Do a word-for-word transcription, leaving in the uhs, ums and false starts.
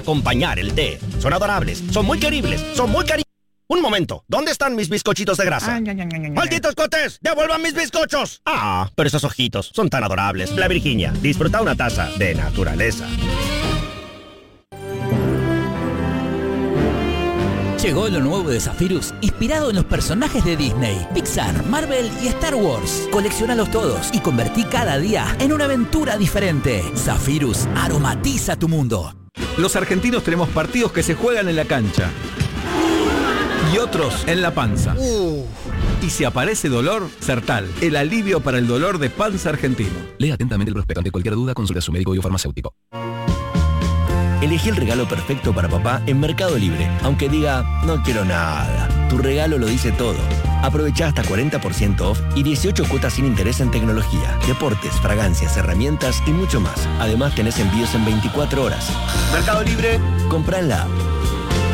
Acompañar el té. Son adorables, son muy queribles, son muy cari... Un momento, ¿dónde están mis bizcochitos de grasa? Ay, ay, ay, ay, ay. ¡Malditos cotes! ¡Devuelvan mis bizcochos! Ah, pero esos ojitos son tan adorables. La Virginia, disfruta una taza de naturaleza. Llegó lo nuevo de Zephyrus, inspirado en los personajes de Disney, Pixar, Marvel y Star Wars. Colecciónalos todos y convertí cada día en una aventura diferente. Zephyrus aromatiza tu mundo. Los argentinos tenemos partidos que se juegan en la cancha y otros en la panza. Uh. Y si aparece dolor, Sertal, el alivio para el dolor de panza argentino. Lea atentamente el prospecto. Ante cualquier duda, consulte a su médico y o farmacéutico. Elegí el regalo perfecto para papá en Mercado Libre, aunque diga, no quiero nada. Tu regalo lo dice todo. Aprovecha hasta cuarenta por ciento off y dieciocho cuotas sin interés en tecnología, deportes, fragancias, herramientas y mucho más. Además tenés envíos en veinticuatro horas. Mercado Libre, compra en la app.